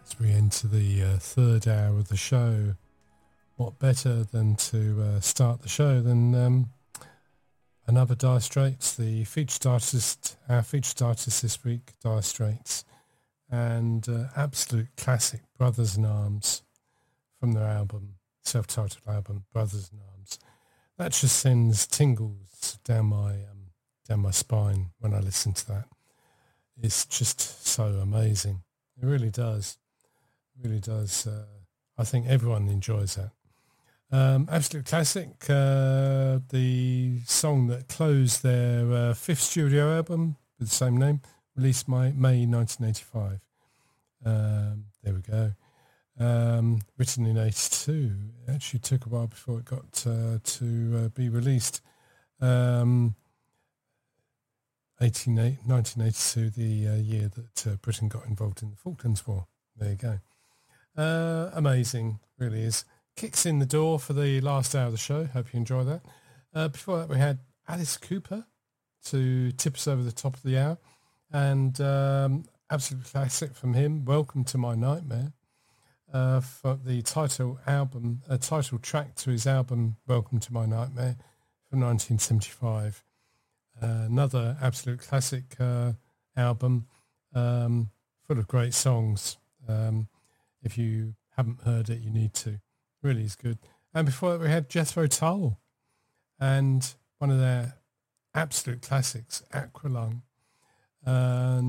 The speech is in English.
As we enter the third hour of the show, what better than to start the show than another Dire Straits, the featured artist, our featured artist this week, Dire Straits, and absolute classic, Brothers in Arms, from their album, self-titled album, Brothers in Arms. That just sends tingles down my spine when I listen to that. It's just so amazing. It really does. It really does. I think everyone enjoys that. Absolute classic. The song that closed their fifth studio album with the same name, released May 1985. There we go. Written in 82. It actually took a while before it got to be released. 1982, the year that Britain got involved in the Falklands War. There you go. Amazing, really is. Kicks in the door for the last hour of the show. Hope you enjoy that. Before that, we had Alice Cooper to tip us over the top of the hour. And absolute classic from him, Welcome to My Nightmare. For the title track to his album, Welcome to My Nightmare, from 1975. Another absolute classic album, full of great songs. If you haven't heard it, you need to. Really is good. And before that, we had Jethro Tull and one of their absolute classics, Aqualung.